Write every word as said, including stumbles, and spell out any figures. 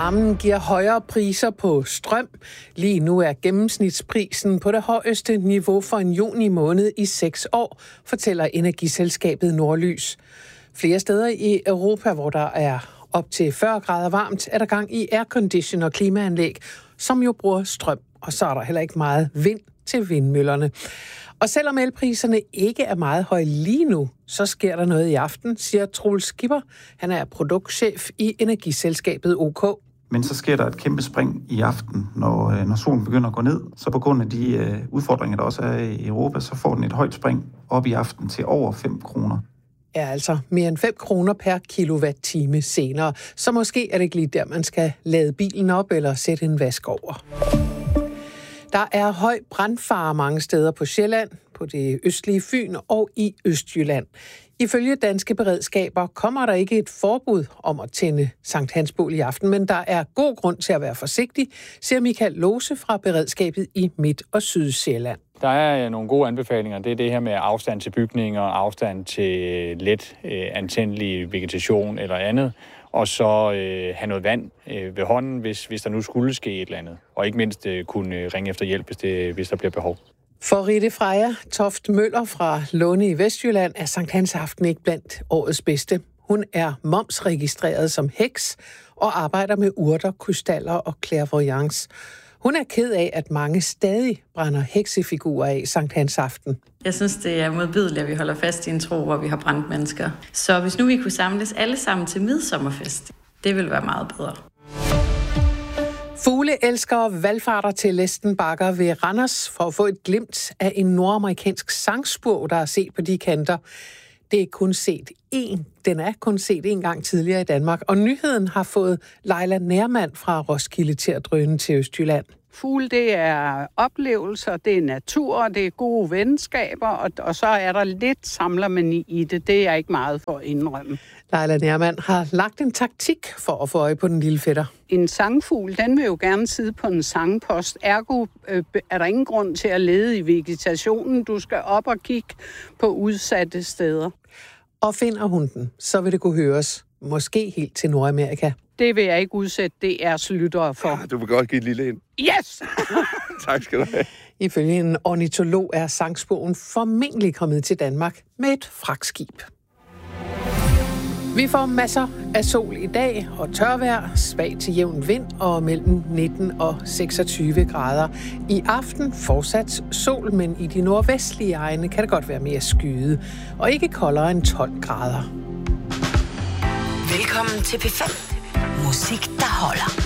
Varmen giver højere priser på strøm. Lige nu er gennemsnitsprisen på det højeste niveau for en juni måned i seks år, fortæller energiselskabet Nordlys. Flere steder i Europa, hvor der er op til fyrre grader varmt, er der gang i aircondition og klimaanlæg, som jo bruger strøm. Og så er der heller ikke meget vind til vindmøllerne. Og selvom elpriserne ikke er meget høje lige nu, så sker der noget i aften, siger Troels Skipper. Han er produktchef i energiselskabet O K. Men så sker der et kæmpe spring i aften, når, når solen begynder at gå ned. Så på grund af de øh, udfordringer, der også er i Europa, så får den et højt spring op i aften til over fem kroner. Er altså mere end fem kroner per kilowatt-time senere. Så måske er det ikke lige der, man skal lade bilen op eller sætte en vask over. Der er høj brandfare mange steder på Sjælland, på det østlige Fyn og i Østjylland. Ifølge danske beredskaber kommer der ikke et forbud om at tænde Sankt Hans-bål i aften, men der er god grund til at være forsigtig, siger Michael Lose fra beredskabet i Midt- og Sydsjælland. Der er nogle gode anbefalinger. Det er det her med afstand til bygninger, afstand til let øh, antændelig vegetation eller andet. Og så øh, have noget vand øh, ved hånden, hvis, hvis der nu skulle ske et eller andet. Og ikke mindst øh, kunne ringe efter hjælp, hvis, det, hvis der bliver behov. For Ritte Freja Toft Møller fra Lunde i Vestjylland er Sankt Hans aften ikke blandt årets bedste. Hun er momsregistreret som heks og arbejder med urter, krystaller og clairvoyance. Hun er ked af, at mange stadig brænder heksefigurer af Sankt Hans aften. Jeg synes, det er modbydeligt, at vi holder fast i en tro, hvor vi har brændt mennesker. Så hvis nu vi kunne samles alle sammen til midsommerfest, det ville være meget bedre. Fugleelskere valfarter til Lestenbakker ved Randers for at få et glimt af en nordamerikansk sangspurv, der er set på de kanter. Det er kun set én. Den er kun set en gang tidligere i Danmark, og nyheden har fået Leila Nærmand fra Roskilde til at drøne til Østjylland. Fugle, det er oplevelser, det er natur, det er gode venskaber, og, og så er der lidt samlermani i det. Det er ikke meget for at indrømme. Leila Nærmand har lagt en taktik for at få øje på den lille fætter. En sangfugl, den vil jo gerne sidde på en sangpost. Ergo øh, er der ingen grund til at lede i vegetationen. Du skal op og kigge på udsatte steder. Og finder hun den, så vil det kunne høres, måske helt til Nordamerika. Det vil jeg ikke udsætte D R's lyttere for. Ja, du vil godt give et lille ind. Yes! Tak skal du have. Ifølge en ornitolog er sangspurven formentlig kommet til Danmark med et fragtskib. Vi får masser af sol i dag og tørvejr, svag til jævn vind og mellem nitten og seksogtyve grader. I aften fortsat sol, men i de nordvestlige egne kan det godt være mere skyet og ikke koldere end tolv grader. Velkommen til P fem. Musik, der holder.